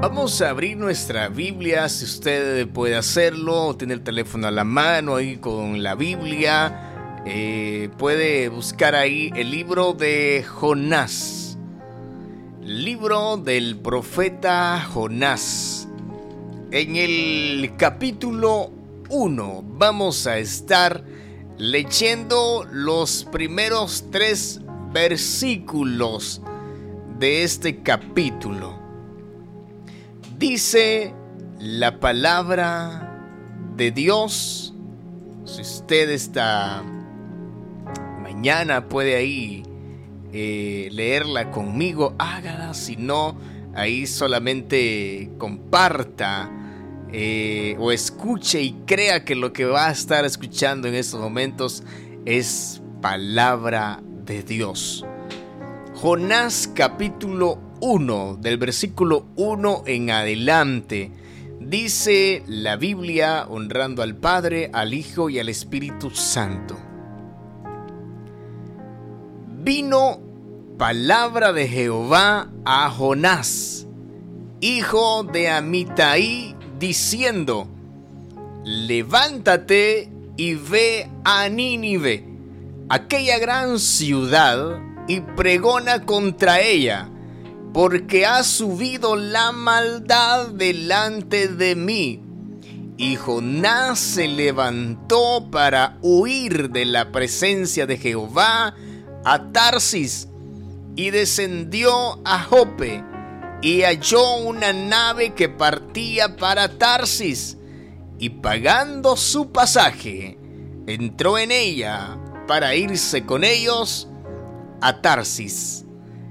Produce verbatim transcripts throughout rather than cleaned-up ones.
Vamos a abrir nuestra Biblia, si usted puede hacerlo, tiene el teléfono a la mano ahí con la Biblia, eh, puede buscar ahí el libro de Jonás, libro del profeta Jonás. En el capítulo uno vamos a estar leyendo los primeros tres versículos de este capítulo. Dice la palabra de Dios. Si usted esta mañana puede ahí eh, leerla conmigo, hágala. Si no, ahí solamente comparta eh, o escuche y crea que lo que va a estar escuchando en estos momentos es palabra de Dios. Jonás capítulo uno, del versículo uno en adelante. Dice la Biblia, honrando al Padre, al Hijo y al Espíritu Santo. Vino palabra de Jehová a Jonás, hijo de Amitai, diciendo: levántate y ve a Nínive, aquella gran ciudad, y pregona contra ella, porque ha subido la maldad delante de mí. Y Jonás se levantó para huir de la presencia de Jehová a Tarsis, y descendió a Jope, y halló una nave que partía para Tarsis, y pagando su pasaje, entró en ella para irse con ellos a Tarsis,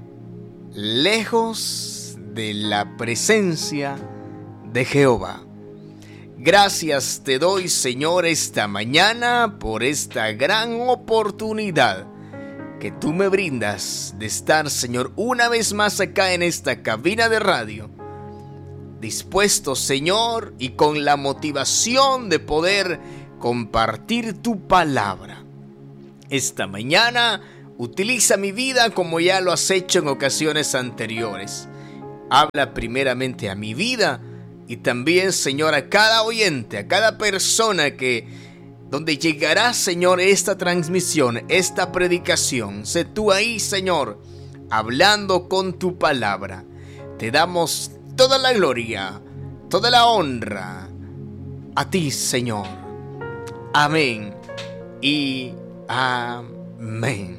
lejos de la presencia de Jehová. Gracias te doy, Señor, esta mañana por esta gran oportunidad que tú me brindas de estar, Señor, una vez más acá en esta cabina de radio, dispuesto, Señor, y con la motivación de poder compartir tu palabra. Esta mañana utiliza mi vida como ya lo has hecho en ocasiones anteriores. Habla primeramente a mi vida y también, Señor, a cada oyente, a cada persona que, donde llegará, Señor, esta transmisión, esta predicación. Sé tú ahí, Señor, hablando con tu palabra. Te damos toda la gloria, toda la honra a ti, Señor. Amén y amén.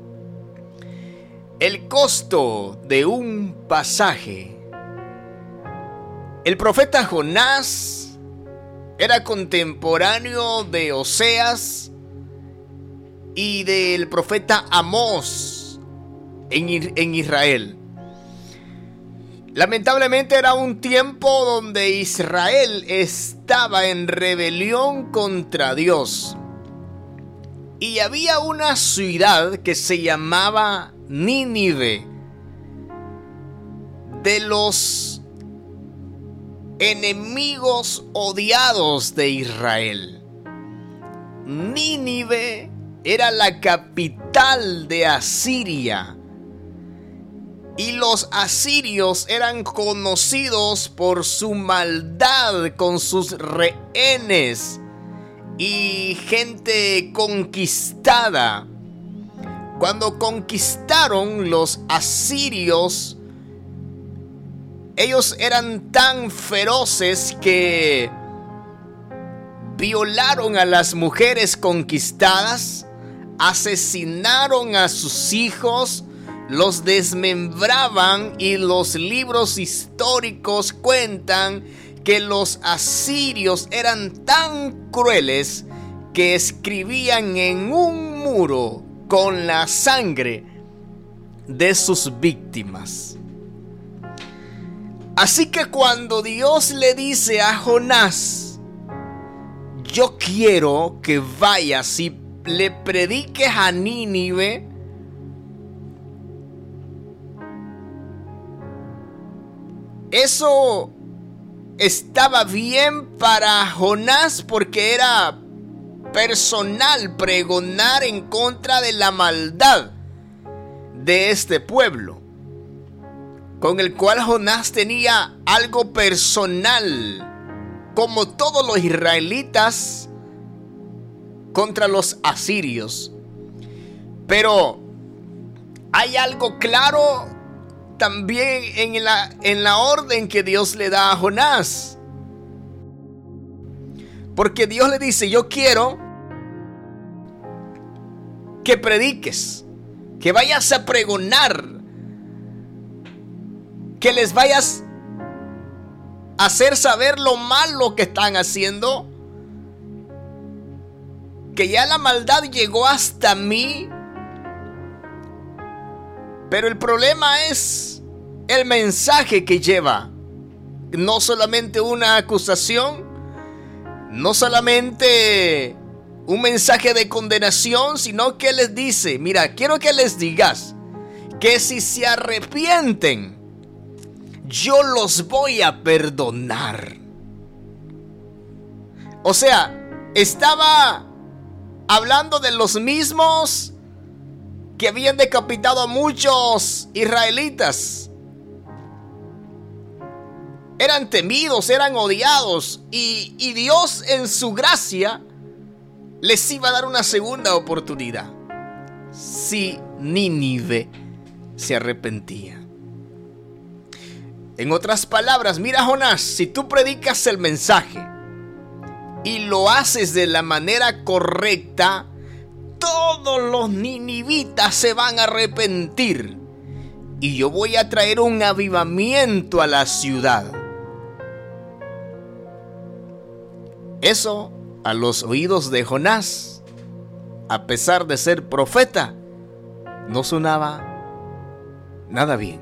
El costo de un pasaje. El profeta Jonás era contemporáneo de Oseas y del profeta Amós en, en Israel. Lamentablemente era un tiempo donde Israel estaba en rebelión contra Dios. Y había una ciudad que se llamaba Nínive, de los enemigos odiados de Israel. Nínive era la capital de Asiria, y los asirios eran conocidos por su maldad con sus rehenes y gente conquistada. Cuando conquistaron los asirios, ellos eran tan feroces que violaron a las mujeres conquistadas, asesinaron a sus hijos, los desmembraban, y los libros históricos cuentan que los asirios eran tan crueles que escribían en un muro con la sangre de sus víctimas. Así que cuando Dios le dice a Jonás: yo quiero que vayas y le prediques a Nínive, eso estaba bien para Jonás porque era personal pregonar en contra de la maldad de este pueblo. con el cual Jonás tenía algo personal, como todos los israelitas contra los asirios. Pero hay algo claro también en la, en la orden que Dios le da a Jonás. Porque Dios le dice: yo quiero que prediques, que vayas a pregonar, que les vayas a hacer saber lo malo que están haciendo, que ya la maldad llegó hasta mí. Pero el problema es el mensaje que lleva. No solamente una acusación, no solamente un mensaje de condenación, sino que les dice: mira, quiero que les digas que si se arrepienten, yo los voy a perdonar. O sea, estaba hablando de los mismos que habían decapitado a muchos israelitas. Eran temidos, eran odiados, y, y Dios en su gracia les iba a dar una segunda oportunidad si Nínive se arrepentía. En otras palabras, mira, Jonás, si tú predicas el mensaje y lo haces de la manera correcta, todos los ninivitas se van a arrepentir y yo voy a traer un avivamiento a la ciudad. Eso a los oídos de Jonás, a pesar de ser profeta, no sonaba nada bien.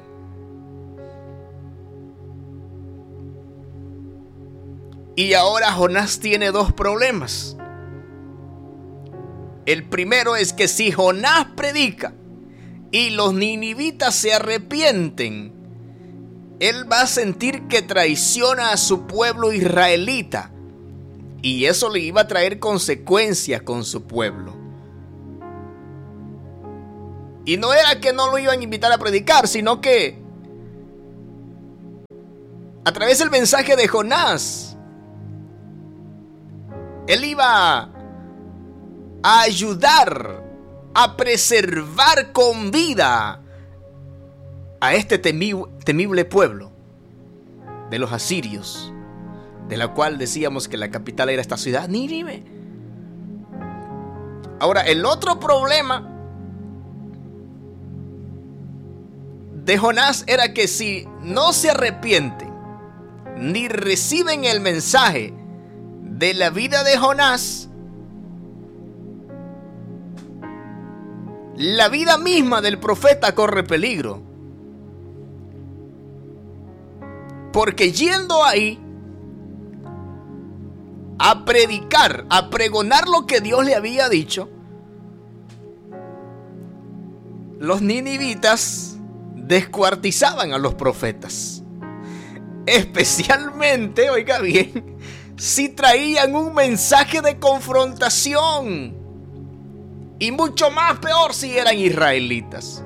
Y ahora Jonás tiene dos problemas. El primero es que si Jonás predica y los ninivitas se arrepienten, él va a sentir que traiciona a su pueblo israelita, y eso le iba a traer consecuencias con su pueblo. Y no era que no lo iban a invitar a predicar, sino que a través del mensaje de Jonás, él iba a ayudar a preservar con vida a este temi- temible pueblo de los asirios, de la cual decíamos que la capital era esta ciudad, Nínive. Ahora, el otro problema de Jonás era que si no se arrepienten ni reciben el mensaje de la vida de Jonás, la vida misma del profeta corre peligro. Porque yendo ahí a predicar, a pregonar lo que Dios le había dicho, los ninivitas descuartizaban a los profetas. Especialmente, oiga bien, si traían un mensaje de confrontación. Y mucho más peor si eran israelitas.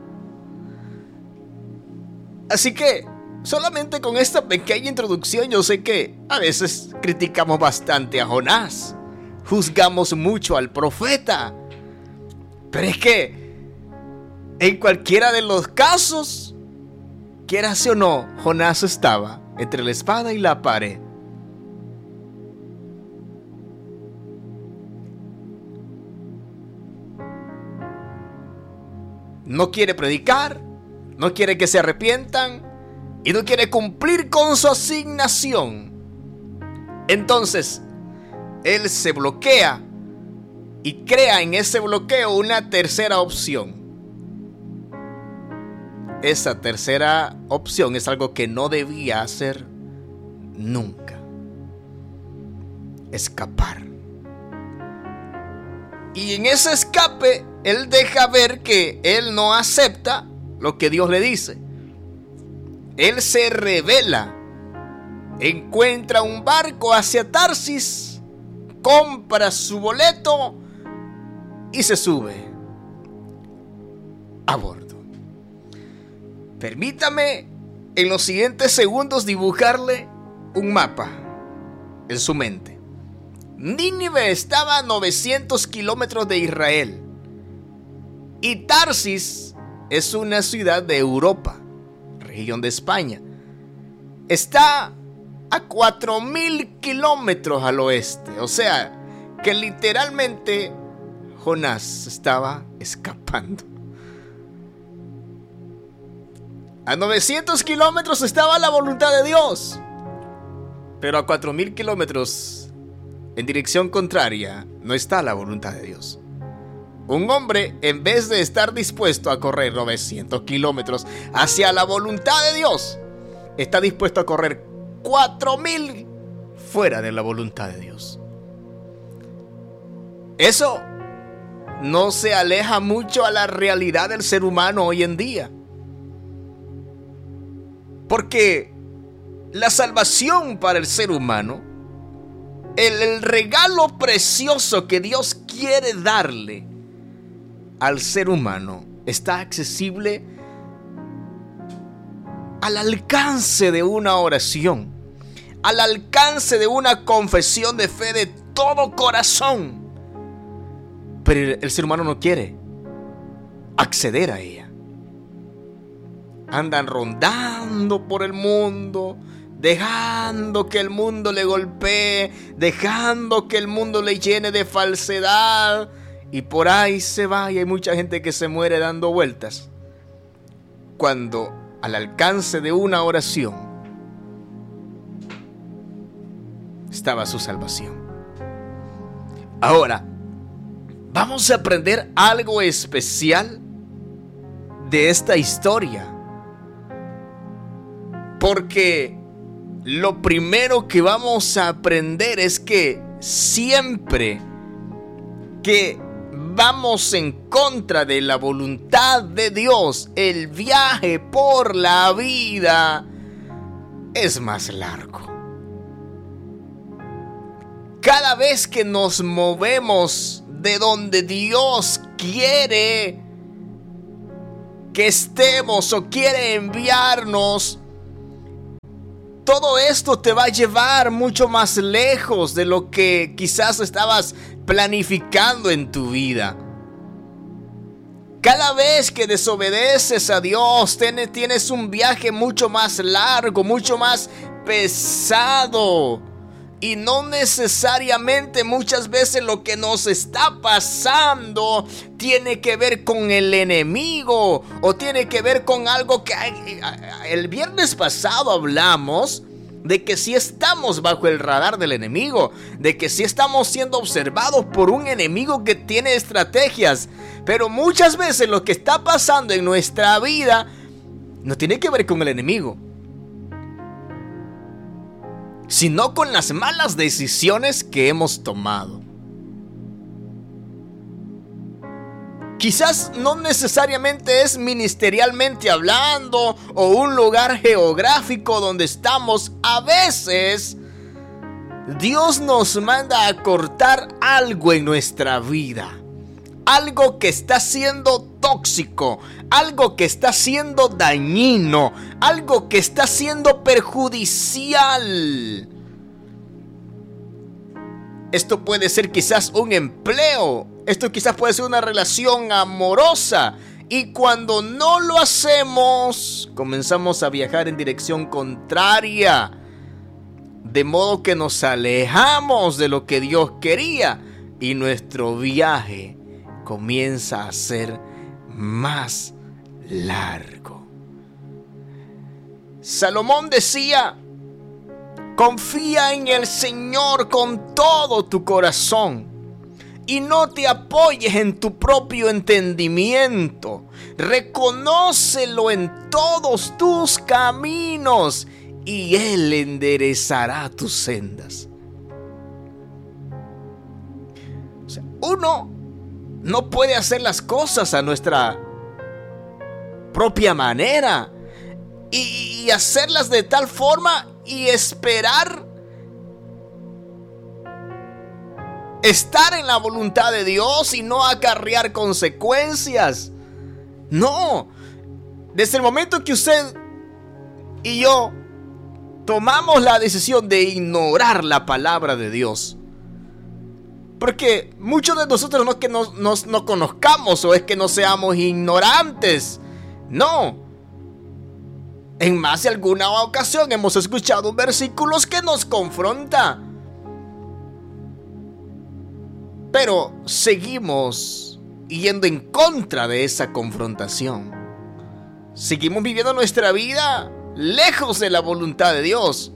Así que, solamente con esta pequeña introducción, yo sé que a veces criticamos bastante a Jonás, juzgamos mucho al profeta, pero es que en cualquiera de los casos, quieras o no, Jonás estaba entre la espada y la pared. No quiere predicar, no quiere que se arrepientan y no quiere cumplir con su asignación. Entonces, él se bloquea y crea en ese bloqueo una tercera opción. Esa tercera opción es algo que no debía hacer nunca: escapar. Y en ese escape, él deja ver que él no acepta lo que Dios le dice. Él se rebela, encuentra un barco hacia Tarsis, compra su boleto y se sube a bordo. Permítame en los siguientes segundos dibujarle un mapa en su mente. Nínive estaba a novecientos kilómetros de Israel. Y Tarsis es una ciudad de Europa, región de España. Está a cuatro mil kilómetros al oeste. O sea, que literalmente Jonás estaba escapando. A novecientos kilómetros estaba la voluntad de Dios. Pero a cuatro mil kilómetros en dirección contraria no está la voluntad de Dios. Un hombre, en vez de estar dispuesto a correr novecientos kilómetros hacia la voluntad de Dios, está dispuesto a correr cuatro mil fuera de la voluntad de Dios. Eso no se aleja mucho a la realidad del ser humano hoy en día. Porque la salvación para el ser humano, el, el regalo precioso que Dios quiere darle al ser humano, está accesible al alcance de una oración, al alcance de una confesión de fe de todo corazón. Pero el, el ser humano no quiere acceder a ella. Andan rondando por el mundo, dejando que el mundo le golpee, dejando que el mundo le llene de falsedad, y por ahí se va, y hay mucha gente que se muere dando vueltas, cuando al alcance de una oración estaba su salvación. Ahora, vamos a aprender algo especial de esta historia. Porque lo primero que vamos a aprender es que siempre que vamos en contra de la voluntad de Dios, el viaje por la vida es más largo. Cada vez que nos movemos de donde Dios quiere que estemos o quiere enviarnos, todo esto te va a llevar mucho más lejos de lo que quizás estabas planificando en tu vida. Cada vez que desobedeces a Dios, tienes un viaje mucho más largo, mucho más pesado. Y no necesariamente muchas veces lo que nos está pasando tiene que ver con el enemigo o tiene que ver con algo que... El viernes pasado hablamos de que sí estamos bajo el radar del enemigo, de que sí estamos siendo observados por un enemigo que tiene estrategias. Pero muchas veces lo que está pasando en nuestra vida no tiene que ver con el enemigo, sino con las malas decisiones que hemos tomado. Quizás no necesariamente es ministerialmente hablando o un lugar geográfico donde estamos. A veces Dios nos manda a cortar algo en nuestra vida, algo que está siendo tóxico, algo que está siendo dañino, algo que está siendo perjudicial. Esto puede ser quizás un empleo, esto quizás puede ser una relación amorosa, y cuando no lo hacemos, comenzamos a viajar en dirección contraria, de modo que nos alejamos de lo que Dios quería, y nuestro viaje comienza a ser más largo. Salomón decía: confía en el Señor con todo tu corazón y no te apoyes en tu propio entendimiento. Reconócelo en todos tus caminos y Él enderezará tus sendas. O sea, uno no puede hacer las cosas a nuestra propia manera y, y hacerlas de tal forma y esperar estar en la voluntad de Dios y no acarrear consecuencias. No, desde el momento que usted y yo tomamos la decisión de ignorar la palabra de Dios. Porque muchos de nosotros no es que no, no, no conozcamos o es que no seamos ignorantes. No. En más de alguna ocasión hemos escuchado versículos que nos confrontan. Pero seguimos yendo en contra de esa confrontación. Seguimos viviendo nuestra vida lejos de la voluntad de Dios.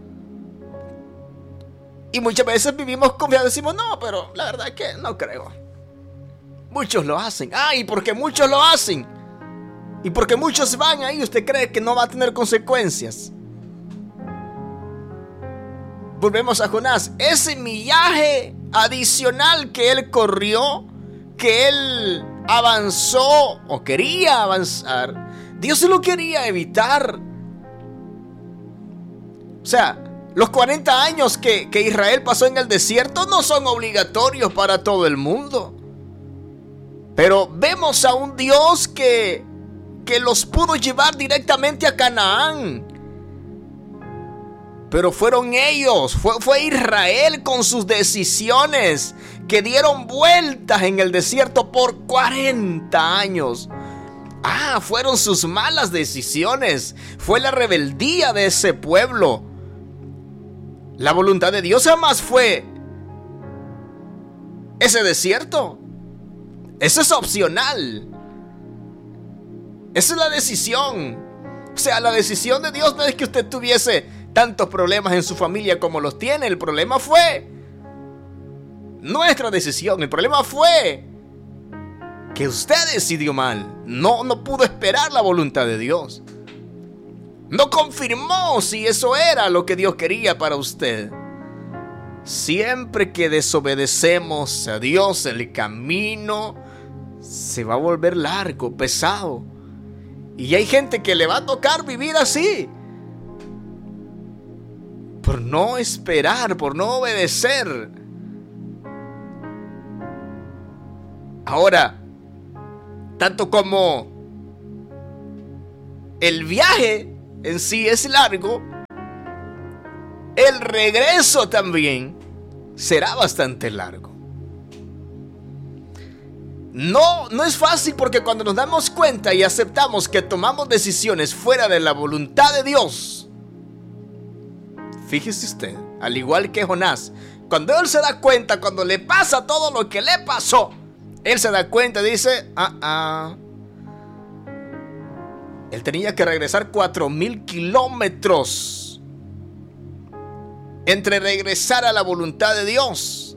Y muchas veces vivimos confiados y decimos, no, pero la verdad es que no creo. Muchos lo hacen. Ah, y porque muchos lo hacen. Y porque muchos van ahí, ¿usted cree que no va a tener consecuencias? Volvemos a Jonás. Ese millaje adicional que él corrió, que él avanzó o quería avanzar, Dios se lo quería evitar. O sea, los cuarenta años que, que Israel pasó en el desierto no son obligatorios para todo el mundo. Pero vemos a un Dios que, que los pudo llevar directamente a Canaán. Pero fueron ellos, fue, fue Israel con sus decisiones que dieron vueltas en el desierto por cuarenta años. Ah, fueron sus malas decisiones, fue la rebeldía de ese pueblo. La voluntad de Dios jamás fue ese desierto. Eso es opcional. Esa es la decisión. O sea, la decisión de Dios no es que usted tuviese tantos problemas en su familia como los tiene. El problema fue nuestra decisión. El problema fue que usted decidió mal. No, no pudo esperar la voluntad de Dios. No confirmó si eso era lo que Dios quería para usted. Siempre que desobedecemos a Dios, el camino se va a volver largo, pesado. Y hay gente que le va a tocar vivir así. Por no esperar, por no obedecer. Ahora, tanto como el viaje en sí es largo, el regreso también será bastante largo. No, no es fácil, porque cuando nos damos cuenta y aceptamos que tomamos decisiones fuera de la voluntad de Dios, fíjese usted, al igual que Jonás, cuando él se da cuenta, cuando le pasa todo lo que le pasó, él se da cuenta y dice, ah, ah. Él tenía que regresar cuatro mil kilómetros entre regresar a la voluntad de Dios.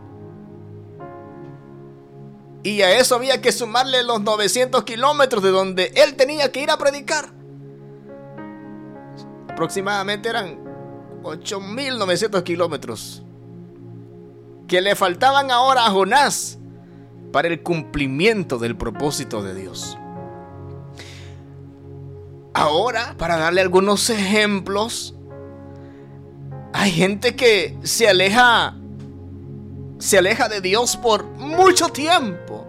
Y a eso había que sumarle los novecientos kilómetros de donde él tenía que ir a predicar. Aproximadamente eran ocho mil novecientos kilómetros que le faltaban ahora a Jonás para el cumplimiento del propósito de Dios. Ahora, para darle algunos ejemplos, hay gente que se aleja, se aleja de Dios por mucho tiempo.